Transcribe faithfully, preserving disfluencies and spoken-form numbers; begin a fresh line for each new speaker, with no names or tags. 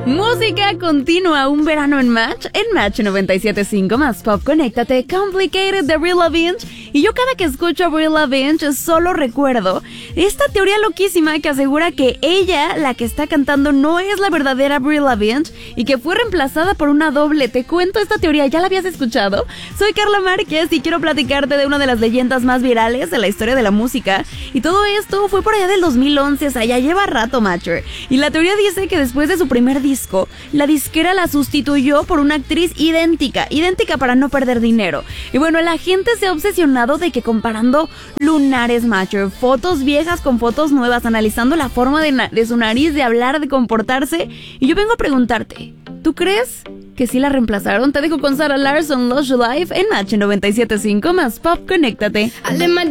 Música continua, un verano en Match, en Match noventa y siete punto cinco más Pop. Conéctate, Complicated de Avril Lavigne. Y yo cada que escucho a Avril Lavigne solo recuerdo esta teoría loquísima que asegura que ella, la que está cantando, no es la verdadera Avril Lavigne y que fue reemplazada por una doble. Te cuento esta teoría, ¿ya la habías escuchado? Soy Carla Márquez y quiero platicarte de una de las leyendas más virales de la historia de la música. Y todo esto fue por allá del dos mil once, o sea, ya lleva rato, Matcher. Y la teoría dice que después de su primer disco, la disquera la sustituyó por una actriz idéntica, idéntica para no perder dinero. Y bueno, la gente se ha obsesionado de que comparando lunares, Matcher, fotos viejas con fotos nuevas, analizando la forma de, na- de su nariz, de hablar, de comportarse. Y yo vengo a preguntarte, ¿tú crees que sí la reemplazaron? Te dejo con Sarah Larsson, Lush Life, en Match noventa y siete punto cinco más Pop. Conéctate.
I live my